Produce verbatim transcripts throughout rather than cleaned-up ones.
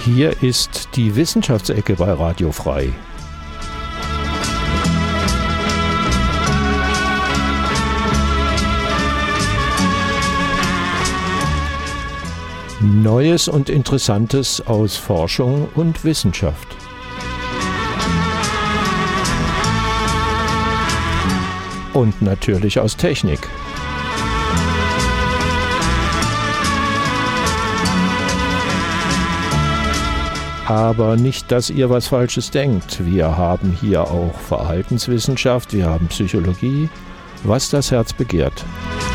Hier ist die Wissenschaftsecke bei Radio Frei. Neues und Interessantes aus Forschung und Wissenschaft. Und natürlich aus Technik. Aber nicht, dass ihr was Falsches denkt. Wir haben hier auch Verhaltenswissenschaft, wir haben Psychologie, was das Herz begehrt.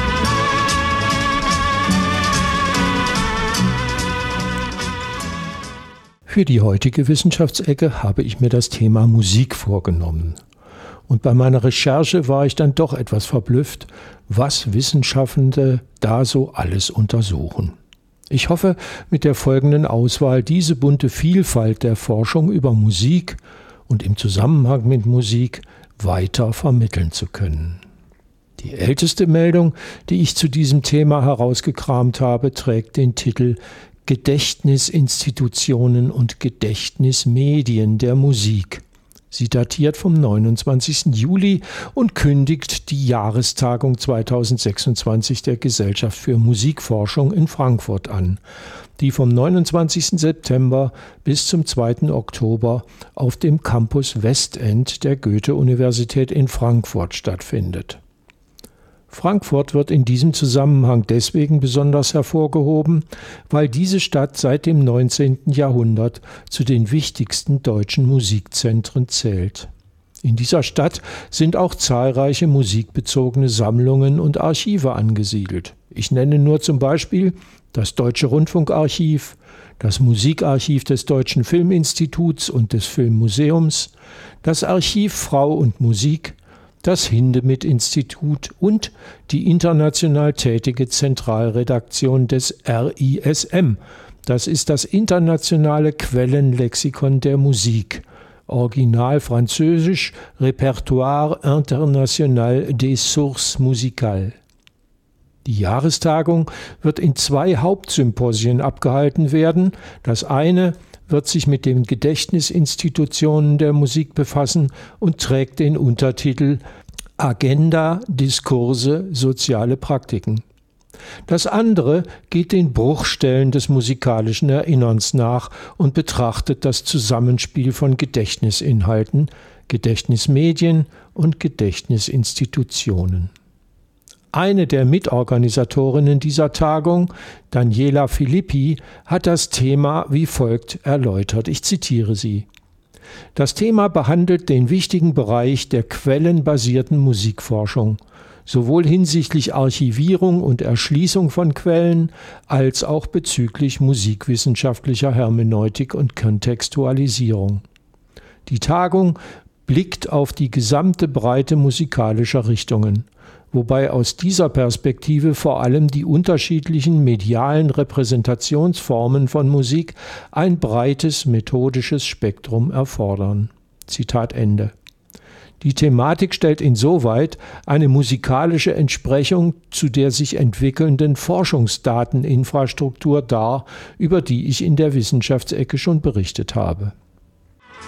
Für die heutige Wissenschaftsecke habe ich mir das Thema Musik vorgenommen. Und bei meiner Recherche war ich dann doch etwas verblüfft, was Wissenschaftende da so alles untersuchen. Ich hoffe, mit der folgenden Auswahl diese bunte Vielfalt der Forschung über Musik und im Zusammenhang mit Musik weiter vermitteln zu können. Die älteste Meldung, die ich zu diesem Thema herausgekramt habe, trägt den Titel Gedächtnisinstitutionen und Gedächtnismedien der Musik. Sie datiert vom neunundzwanzigsten Juli und kündigt die Jahrestagung zweitausendsechsundzwanzig der Gesellschaft für Musikforschung in Frankfurt an, die vom neunundzwanzigsten September bis zum zweiten Oktober auf dem Campus Westend der Goethe-Universität in Frankfurt stattfindet. Frankfurt wird in diesem Zusammenhang deswegen besonders hervorgehoben, weil diese Stadt seit dem neunzehnten Jahrhundert zu den wichtigsten deutschen Musikzentren zählt. In dieser Stadt sind auch zahlreiche musikbezogene Sammlungen und Archive angesiedelt. Ich nenne nur zum Beispiel das Deutsche Rundfunkarchiv, das Musikarchiv des Deutschen Filminstituts und des Filmmuseums, das Archiv Frau und Musik, das Hindemith-Institut und die international tätige Zentralredaktion des R I S M. Das ist das internationale Quellenlexikon der Musik, Original französisch Répertoire international des sources musicales. Die Jahrestagung wird in zwei Hauptsymposien abgehalten werden. Das eine wird sich mit den Gedächtnisinstitutionen der Musik befassen und trägt den Untertitel Agenda, Diskurse, soziale Praktiken. Das andere geht den Bruchstellen des musikalischen Erinnerns nach und betrachtet das Zusammenspiel von Gedächtnisinhalten, Gedächtnismedien und Gedächtnisinstitutionen. Eine der Mitorganisatorinnen dieser Tagung, Daniela Filippi, hat das Thema wie folgt erläutert. Ich zitiere sie. Das Thema behandelt den wichtigen Bereich der quellenbasierten Musikforschung, sowohl hinsichtlich Archivierung und Erschließung von Quellen als auch bezüglich musikwissenschaftlicher Hermeneutik und Kontextualisierung. Die Tagung blickt auf die gesamte Breite musikalischer Richtungen, wobei aus dieser Perspektive vor allem die unterschiedlichen medialen Repräsentationsformen von Musik ein breites methodisches Spektrum erfordern. Zitat Ende. Die Thematik stellt insoweit eine musikalische Entsprechung zu der sich entwickelnden Forschungsdateninfrastruktur dar, über die ich in der Wissenschaftsecke schon berichtet habe.